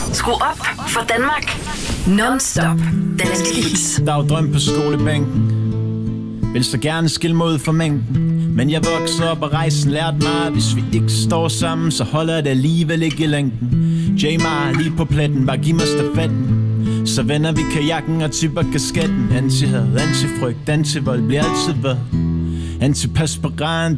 Skru op for Danmark. Non-stop. Danske hits. Der er jo drøm på skolebænken. Vil så gerne skille mod for mængden. Men jeg voksede op og rejsen lærte mig, at hvis vi ikke står sammen, så holder det alligevel ikke i længden. Jamar lige på pletten, bare giv mig stafetten. Så vender vi kajakken og tipper kasketten. Anti-had, anti-frygt, anti-vold bliver altid hvad. Antiperspirant,